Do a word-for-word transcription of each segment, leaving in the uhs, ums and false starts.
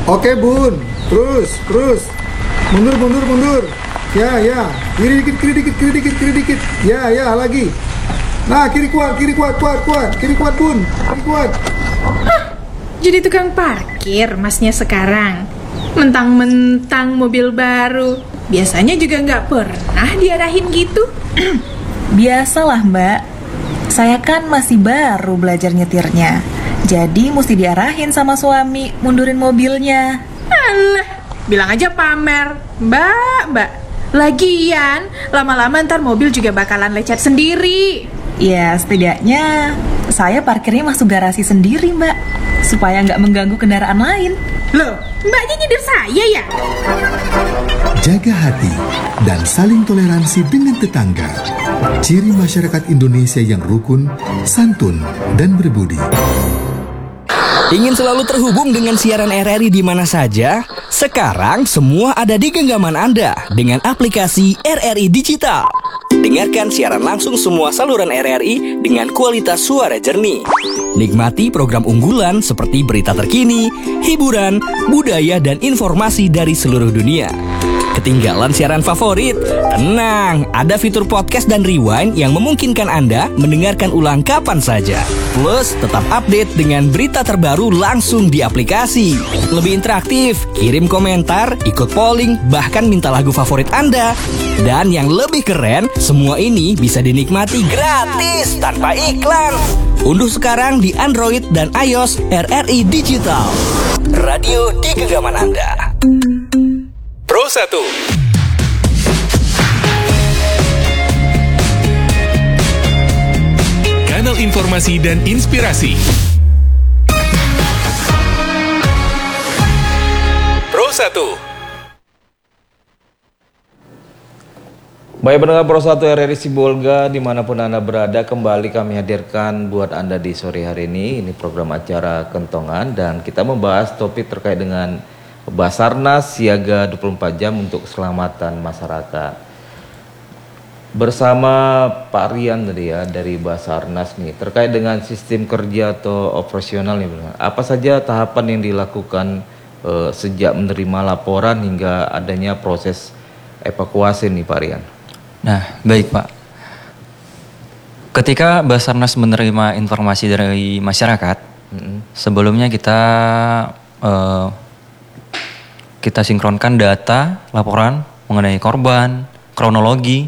Oke bun, terus, terus. Mundur, mundur, mundur. Ya, ya. Kiri dikit, kiri dikit, kiri dikit, kiri dikit. Ya, ya, lagi. Nah, kiri kuat, kiri kuat, kuat, kuat. Kiri kuat bun, kiri kuat. Hah, jadi tukang parkir masnya sekarang. Mentang-mentang mobil baru. Biasanya juga nggak pernah diarahin gitu. Biasalah mbak. Saya kan masih baru belajar nyetirnya. Jadi mesti diarahin sama suami mundurin mobilnya. Alah, bilang aja pamer. Mbak, mbak. Lagian, lama-lama ntar mobil juga bakalan lecet sendiri. Ya setidaknya saya parkirnya masuk garasi sendiri mbak, supaya nggak mengganggu kendaraan lain. Loh, mbaknya nyindir saya ya? Jaga hati dan saling toleransi dengan tetangga. Ciri masyarakat Indonesia yang rukun, santun, dan berbudi. Ingin selalu terhubung dengan siaran R R I di mana saja? Sekarang semua ada di genggaman Anda dengan aplikasi R R I Digital. Dengarkan siaran langsung semua saluran R R I dengan kualitas suara jernih. Nikmati program unggulan seperti berita terkini, hiburan, budaya, dan informasi dari seluruh dunia. Ketinggalan siaran favorit? Tenang, ada fitur podcast dan rewind yang memungkinkan Anda mendengarkan ulang kapan saja. Plus, tetap update dengan berita terbaru langsung di aplikasi. Lebih interaktif, kirim komentar, ikut polling, bahkan minta lagu favorit Anda. Dan yang lebih keren, semua ini bisa dinikmati gratis tanpa iklan. Unduh sekarang di Android dan iOS R R I Digital. Radio di genggaman Anda. Pro satu. Kanal informasi dan inspirasi. Pro satu. Baik pendengar Pro satu R R I Sibolga, dimanapun Anda berada, kembali kami hadirkan buat Anda di sore hari ini. Ini program acara Kentongan dan kita membahas topik terkait dengan Basarnas siaga dua puluh empat jam untuk keselamatan masyarakat. Bersama Pak Rian tadi ya dari Basarnas nih terkait dengan sistem kerja atau operasional nih, apa saja tahapan yang dilakukan eh, sejak menerima laporan hingga adanya proses evakuasi nih Pak Rian. Nah, baik Pak. Ketika Basarnas menerima informasi dari masyarakat, mm-hmm. sebelumnya kita uh, kita sinkronkan data laporan mengenai korban, kronologi.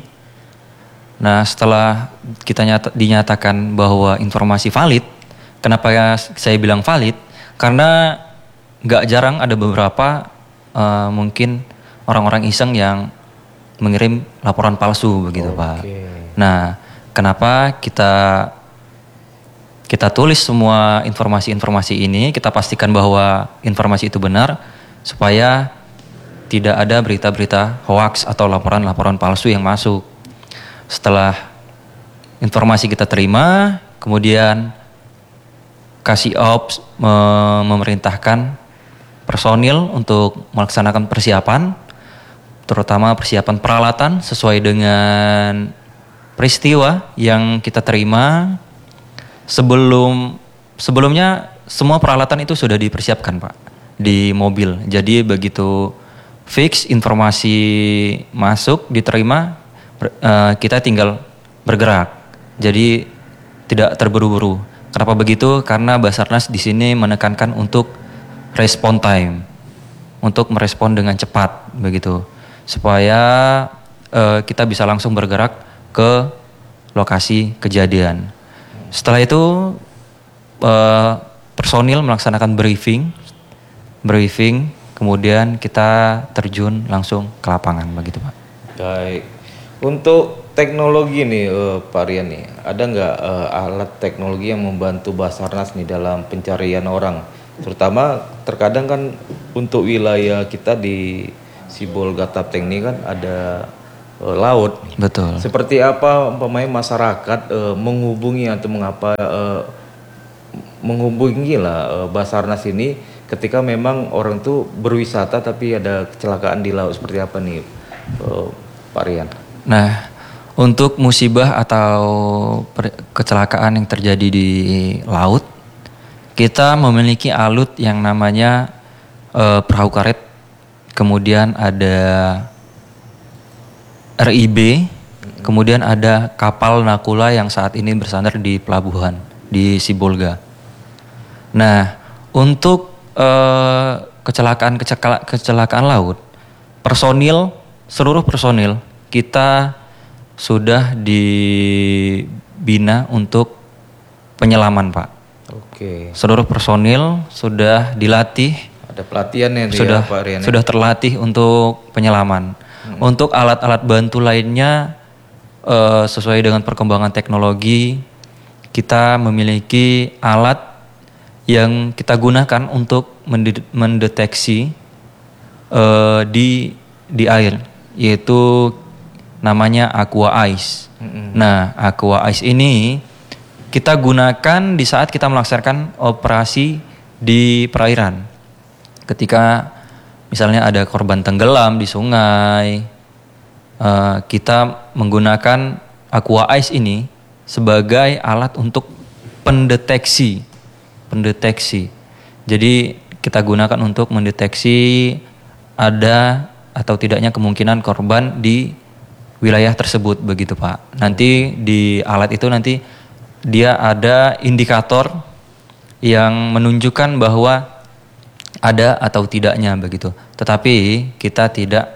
Nah, setelah kita nyata, dinyatakan bahwa informasi valid, kenapa ya saya bilang valid? Karena nggak jarang ada beberapa uh, mungkin orang-orang iseng yang mengirim laporan palsu begitu okay. Pak. Nah, kenapa kita kita tulis semua informasi-informasi ini, kita pastikan bahwa informasi itu benar supaya tidak ada berita-berita hoaks atau laporan-laporan palsu yang masuk. Setelah informasi kita terima, kemudian Kasih Ops memerintahkan personil untuk melaksanakan persiapan, terutama persiapan peralatan sesuai dengan peristiwa yang kita terima. Sebelum sebelumnya semua peralatan itu sudah dipersiapkan Pak di mobil. Jadi begitu fix informasi masuk diterima, kita tinggal bergerak. Jadi tidak terburu-buru. Kenapa begitu? Karena Basarnas di sini menekankan untuk respon time, untuk merespon dengan cepat begitu. Supaya uh, kita bisa langsung bergerak ke lokasi kejadian. Setelah itu uh, personil melaksanakan briefing, briefing, kemudian kita terjun langsung ke lapangan begitu Pak. Baik, untuk teknologi nih uh, Pak Rian nih, ada nggak uh, alat teknologi yang membantu Basarnas nih dalam pencarian orang, terutama terkadang kan untuk wilayah kita di Sibolga Tapteng ini kan ada uh, laut. Betul. Seperti apa umpamanya masyarakat uh, menghubungi atau mengapa uh, menghubungi lah uh, Basarnas ini ketika memang orang tuh berwisata tapi ada kecelakaan di laut, seperti apa nih uh, Pak Rian? Nah, untuk musibah atau per- kecelakaan yang terjadi di laut, kita memiliki alut yang namanya eh, perahu karet, kemudian ada R I B, kemudian ada kapal Nakula yang saat ini bersandar di pelabuhan di Sibolga. Nah, untuk eh, kecelakaan kecela- kecelakaan laut, personil seluruh personil kita sudah dibina untuk penyelaman, Pak. Oke. Seluruh personil sudah dilatih, Ada pelatihannya dia, sudah Pak Rian. ya? sudah terlatih untuk penyelaman. Hmm. Untuk alat-alat bantu lainnya eh, sesuai dengan perkembangan teknologi, kita memiliki alat yang kita gunakan untuk mende- mendeteksi eh, di di air, yaitu namanya Aqua Ice. Hmm. Nah, Aqua Ice ini kita gunakan di saat kita melaksanakan operasi di perairan. Ketika misalnya ada korban tenggelam di sungai, uh, kita menggunakan Aqua Ice ini sebagai alat untuk pendeteksi, pendeteksi. Jadi kita gunakan untuk mendeteksi ada atau tidaknya kemungkinan korban di wilayah tersebut, begitu Pak. Nanti di alat itu nanti dia ada indikator yang menunjukkan bahwa ada atau tidaknya, begitu. Tetapi kita tidak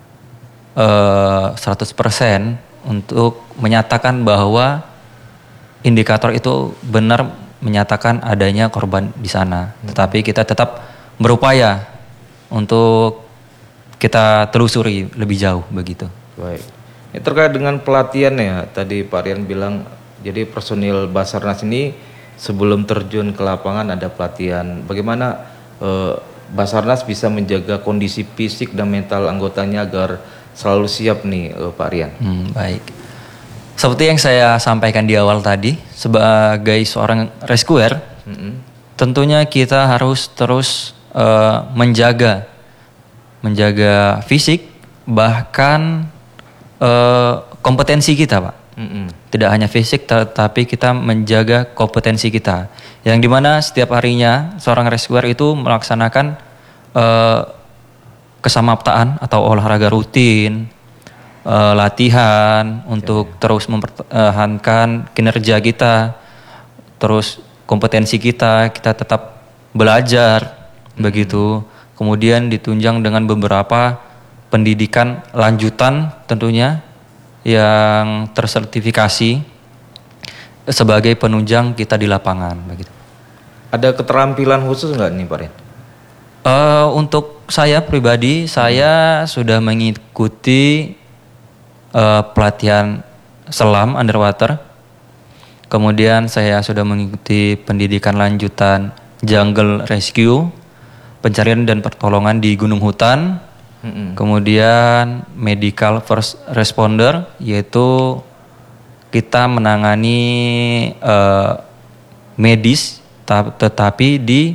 uh, seratus persen untuk menyatakan bahwa indikator itu benar menyatakan adanya korban di sana. Hmm. Tetapi kita tetap berupaya untuk kita telusuri lebih jauh, begitu. Baik. Ini terkait dengan pelatihannya, tadi Pak Rian bilang, jadi personil Basarnas ini sebelum terjun ke lapangan ada pelatihan. Bagaimana eh, Basarnas bisa menjaga kondisi fisik dan mental anggotanya agar selalu siap nih, eh, Pak Rian? Hmm, baik. Seperti yang saya sampaikan di awal tadi, sebagai seorang rescuer, mm-hmm. tentunya kita harus terus uh, menjaga, menjaga fisik, bahkan uh, kompetensi kita, Pak. Mm-hmm. Tidak hanya fisik, tetapi kita menjaga kompetensi kita. Yang dimana setiap harinya seorang rescuer itu melaksanakan uh, kesamaptaan atau olahraga rutin, Uh, latihan untuk okay. terus mempertahankan kinerja kita, terus kompetensi kita, kita tetap belajar, hmm. begitu. Kemudian ditunjang dengan beberapa pendidikan lanjutan tentunya yang tersertifikasi sebagai penunjang kita di lapangan, begitu. Ada keterampilan khusus nggak nih, Pak Rian? Uh, untuk saya pribadi, hmm. saya sudah mengikuti Uh, pelatihan selam underwater, kemudian saya sudah mengikuti pendidikan lanjutan jungle rescue, pencarian dan pertolongan di gunung hutan, mm-hmm. kemudian medical first responder, yaitu kita menangani uh, medis ta- tetapi di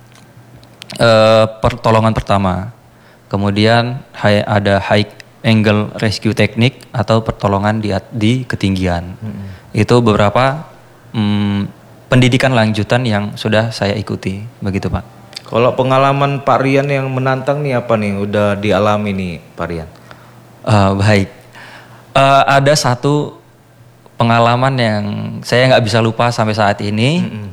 uh, pertolongan pertama, kemudian hay- ada high angle rescue teknik atau pertolongan di, di ketinggian. Hmm. Itu beberapa hmm, pendidikan lanjutan yang sudah saya ikuti, begitu Pak. Kalau pengalaman Pak Rian yang menantang nih apa nih udah dialami nih Pak Rian? Uh, baik, uh, ada satu pengalaman yang saya nggak bisa lupa sampai saat ini. Hmm.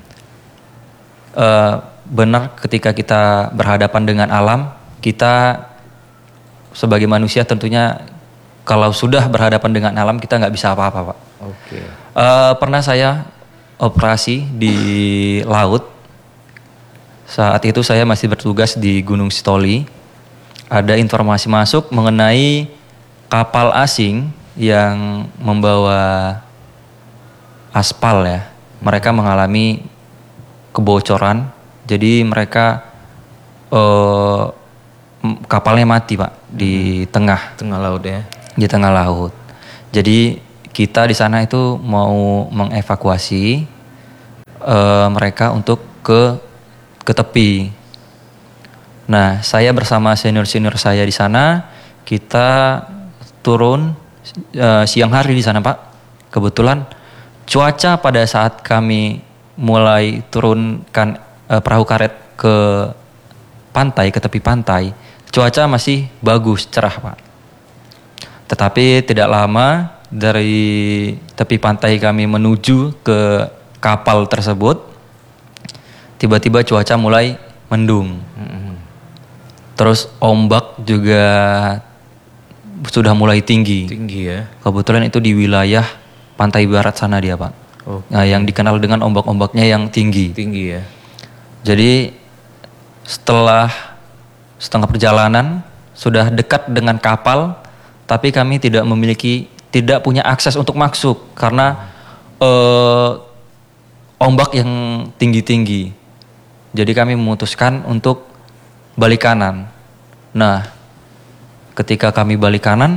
Uh, benar ketika kita berhadapan dengan alam, kita sebagai manusia tentunya kalau sudah berhadapan dengan alam kita nggak bisa apa-apa, Pak. Oke. Okay. Uh, pernah saya operasi di laut. Saat itu saya masih bertugas di Gunung Sitoli. Ada informasi masuk mengenai kapal asing yang membawa aspal ya. Mereka mengalami kebocoran. Jadi mereka uh, kapalnya mati Pak di tengah tengah laut ya. Di tengah laut. Jadi kita di sana itu mau mengevakuasi uh, mereka untuk ke ke tepi. Nah, saya bersama senior-senior saya di sana, kita turun uh, siang hari di sana Pak. Kebetulan cuaca pada saat kami mulai turunkan uh, perahu karet ke pantai, ke tepi pantai, cuaca masih bagus, cerah Pak. Tetapi tidak lama dari tepi pantai kami menuju ke kapal tersebut, tiba-tiba cuaca mulai mendung. Terus ombak juga sudah mulai tinggi. Tinggi ya. Kebetulan itu di wilayah pantai barat sana dia Pak. Oh. Nah, yang dikenal dengan ombak-ombaknya yang tinggi. Tinggi ya. Jadi setelah setengah perjalanan sudah dekat dengan kapal, tapi kami tidak memiliki, tidak punya akses untuk masuk karena eh, ombak yang tinggi-tinggi. Jadi kami memutuskan untuk balik kanan. Nah, ketika kami balik kanan,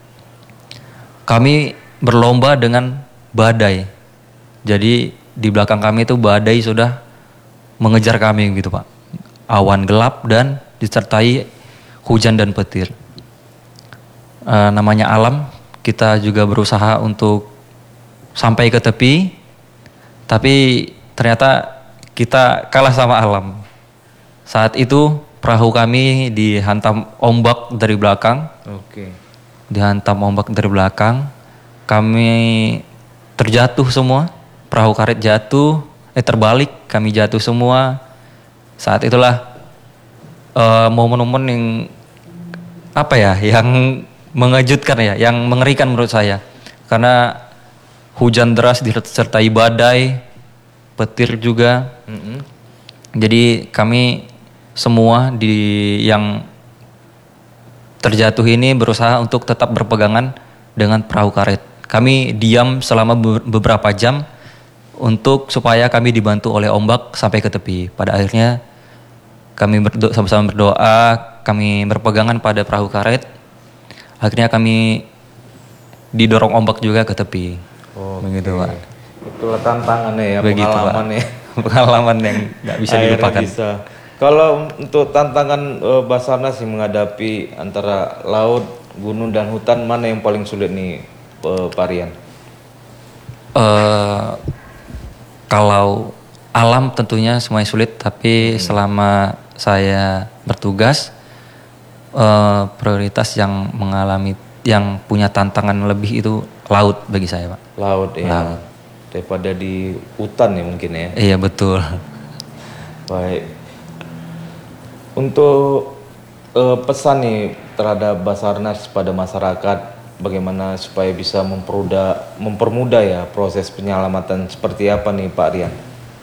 kami berlomba dengan badai. Jadi di belakang kami itu badai sudah mengejar kami gitu Pak. Awan gelap dan disertai hujan dan petir. E, namanya alam, kita juga berusaha untuk sampai ke tepi, tapi ternyata kita kalah sama alam. Saat itu perahu kami dihantam ombak dari belakang. Oke. Dihantam ombak dari belakang. Kami terjatuh semua. Perahu karet jatuh. Eh terbalik. Kami jatuh semua. Saat itulah uh, momen-momen yang apa ya? Yang mengejutkan ya. Yang mengerikan menurut saya. Karena hujan deras disertai badai. Petir juga. Mm-hmm. Jadi kami semua di yang terjatuh ini berusaha untuk tetap berpegangan dengan perahu karet. Kami diam selama beberapa jam untuk supaya kami dibantu oleh ombak sampai ke tepi. Pada akhirnya kami berdo- sama-sama berdoa, kami berpegangan pada perahu karet. Akhirnya kami didorong ombak juga ke tepi. Oh, begitu Pak. Itulah tantangannya ya, Begitu, pengalamannya. Pak. Pengalaman yang nggak bisa Akhirnya dilupakan. Bisa. Kalau untuk tantangan uh, Basarnas yang menghadapi antara laut, gunung dan hutan, mana yang paling sulit nih uh, Pak Rian? Uh, kalau alam tentunya semuanya sulit, tapi hmm. selama saya bertugas uh, prioritas yang mengalami, yang punya tantangan lebih itu laut bagi saya Pak. Laut ya. Laut. Daripada di hutan ya mungkin ya. Iya betul. Baik. Untuk uh, pesan nih terhadap Basarnas pada masyarakat, bagaimana supaya bisa mempermudah, mempermudah ya proses penyelamatan, seperti apa nih Pak Rian?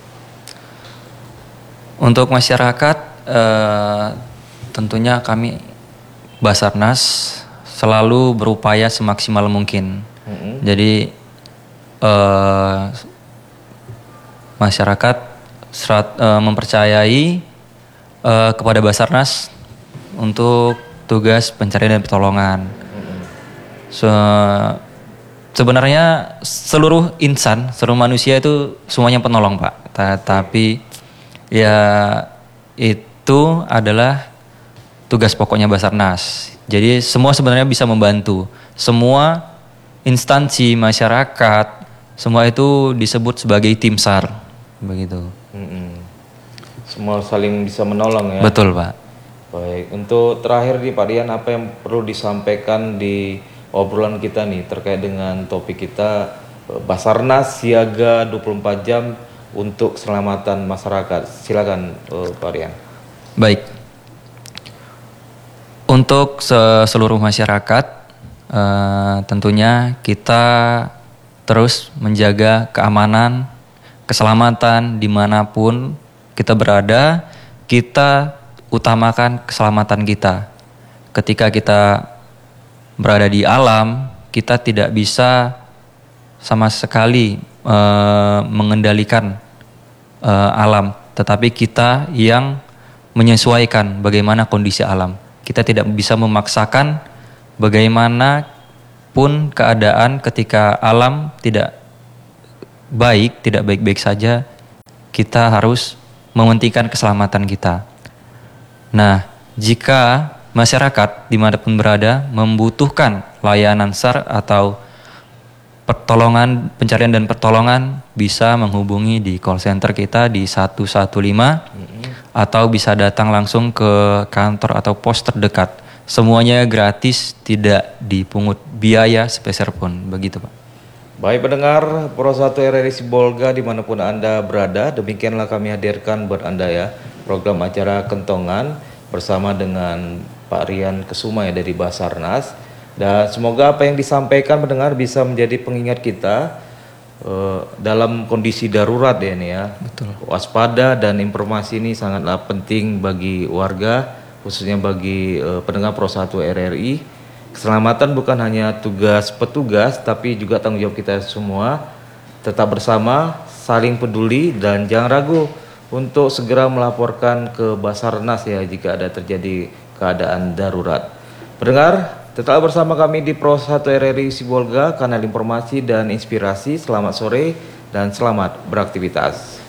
Untuk masyarakat, uh, tentunya kami Basarnas selalu berupaya semaksimal mungkin. Mm-hmm. Jadi uh, masyarakat serat, uh, mempercayai Uh, kepada Basarnas untuk tugas pencarian dan pertolongan. So, sebenarnya seluruh insan, seluruh manusia itu semuanya penolong Pak. Tapi ya itu adalah tugas pokoknya Basarnas. Jadi semua sebenarnya bisa membantu. Semua instansi masyarakat, semua itu disebut sebagai tim SAR. Begitu. Mm-mm. Semua saling bisa menolong ya. Betul Pak. Baik, untuk terakhir nih Pak Rian, apa yang perlu disampaikan di obrolan kita nih terkait dengan topik kita Basarnas siaga dua puluh empat jam untuk keselamatan masyarakat. Silakan uh, Pak Rian. Baik. Untuk seluruh masyarakat uh, tentunya kita terus menjaga keamanan, keselamatan dimanapun kita berada, kita utamakan keselamatan kita. Ketika kita berada di alam, kita tidak bisa sama sekali e, mengendalikan e, alam, tetapi kita yang menyesuaikan bagaimana kondisi alam. Kita tidak bisa memaksakan bagaimana pun keadaan ketika alam tidak baik, tidak baik-baik saja, kita harus mementingkan keselamatan kita. Nah, jika masyarakat dimanapun berada membutuhkan layanan SAR atau pertolongan, pencarian dan pertolongan, bisa menghubungi di call center kita di satu satu lima mm-hmm. atau bisa datang langsung ke kantor atau pos terdekat. Semuanya gratis, tidak dipungut biaya sepeser pun, begitu Pak. Baik pendengar Pro satu R R I Sibolga dimanapun Anda berada, demikianlah kami hadirkan buat Anda ya program acara Kentongan bersama dengan Pak Rian Kesuma ya dari Basarnas. Dan semoga apa yang disampaikan pendengar bisa menjadi pengingat kita uh, dalam kondisi darurat ya ini ya. Betul. Waspada dan informasi ini sangatlah penting bagi warga, khususnya bagi uh, pendengar Pro satu R R I. Keselamatan bukan hanya tugas petugas, tapi juga tanggung jawab kita semua. Tetap bersama, saling peduli, dan jangan ragu untuk segera melaporkan ke Basarnas ya jika ada terjadi keadaan darurat. Pendengar, tetap bersama kami di Pro satu R R I Sibolga, kanal informasi dan inspirasi. Selamat sore dan selamat beraktivitas.